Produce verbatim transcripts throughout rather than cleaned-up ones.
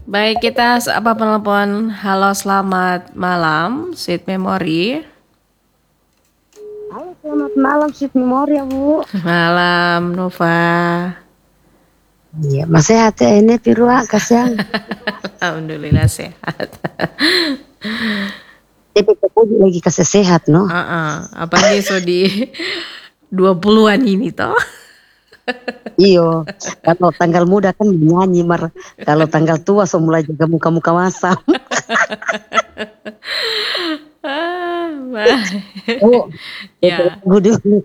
Baik, kita apa penelpon. Halo, selamat malam, Sweet Memory. Halo, selamat malam, Sweet Memory ya, Bu. Malam, Nova. Iya, masih sehat ya ini, Pirua, kasihan. Alhamdulillah sehat. Tapi aku lagi kasih sehat, no? Uh-uh. Apalagi so di dua puluhan ini, toh. Iyo, kalau tanggal muda kan menyanyi, mar. Kalau tanggal tua so mulai jaga muka-muka masam. ah, baik. Oh, Ya. Lagu dulu.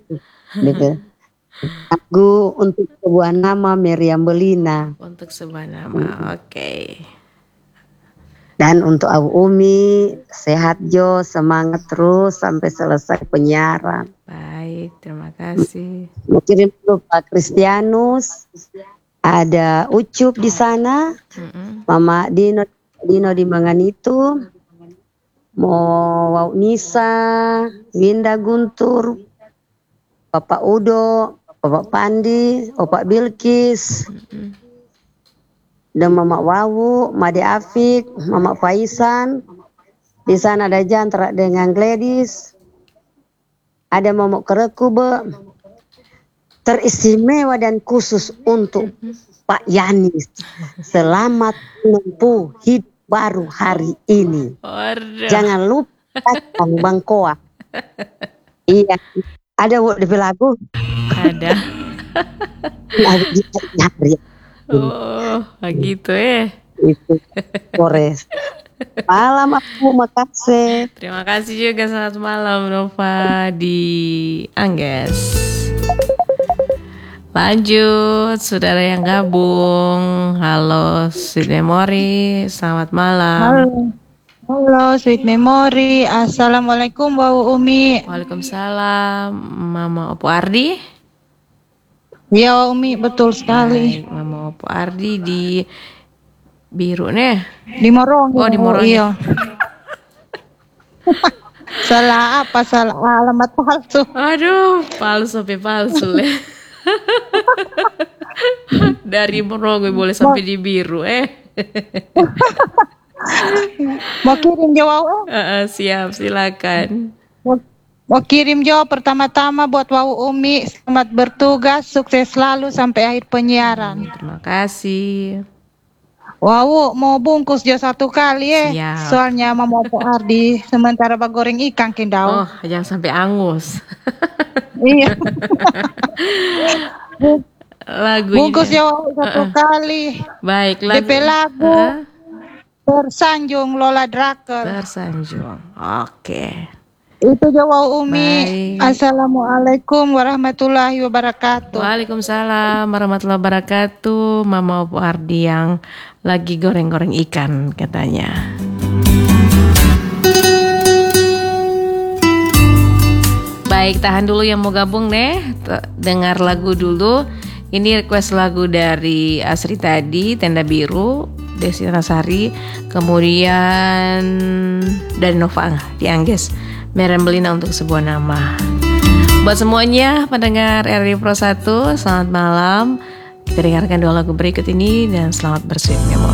Lagu untuk sebuah nama Meriam Belina. Untuk sebuah nama, oke. Okay. Dan untuk Abu Umi, sehat Jo, semangat terus sampai selesai penyiaran. Baik, terima kasih. Mau kirim dulu Pak Kristianus, ada Ucup di sana, Mm-mm. Mama Dino, Dino di Manganitu, mau Wau Nisa, Winda Guntur, Bapak Udo, Bapak Pandi, Bapak Bilkis, Mm-mm. dan Mama Wawu, Made Afik, Mama Faisan. Di sana ada Jantra dengan Gladys. Ada Momok Kerekube. Teristimewa dan khusus untuk Pak Yanis. Selamat menempuh hidup baru hari ini. Waduh. Jangan lupa Kang Bangkoa. Iya, ada Bu di lagu. Ada. Lagu di Oh, gitu ya. Itu Polres. Malam aku makasih. Terima kasih juga, selamat malam Nova di Angges. Lanjut, saudara yang gabung. Halo, Sweet Memory, selamat malam. Halo, halo Sweet Memory. Assalamualaikum Wau Umi. Waalaikumsalam, Mama Opo Ardi. Ya Wau Umi, betul sekali. Baik, Mama Opo Ardi di Biru nih. Di Morong. Oh, di Morong. Iya. Salah apa? Salah alamat palsu. Aduh, palsu sampai palsu ya. Dari Morong boleh sampai di Biru eh. Mau kirim jawab? Uh, siap, silakan. Mau, mau kirim jawab pertama-tama buat Wau Umi. Selamat bertugas, sukses selalu sampai akhir penyiaran. Hmm, terima kasih. Wow, mau bungkus jo satu kali ya. Siap. Soalnya Mama Opo Ardi sementara bagoreng ikan kindau. Oh, jangan sampai angus. Iya. Lagunya. Bungkus ya satu Uh-uh. kali. Baik, D P lagu Uh-uh. Tersanjung Lola Draker. Tersanjung. Oke. Itu Jawa Umi. Baik. Assalamualaikum warahmatullahi wabarakatuh. Waalaikumsalam warahmatullahi wabarakatuh. Mama Opo Ardi yang lagi goreng-goreng ikan katanya. Baik, tahan dulu yang mau gabung deh. Dengar lagu dulu. Ini request lagu dari Asri tadi, Tenda Biru, Desi Rasari, kemudian dari Nova di Angges, Meriam Belina untuk sebuah nama. Buat semuanya pendengar R R I Pro satu, selamat malam. Kita dengarkan dua lagu berikut ini dan selamat bersweet memory.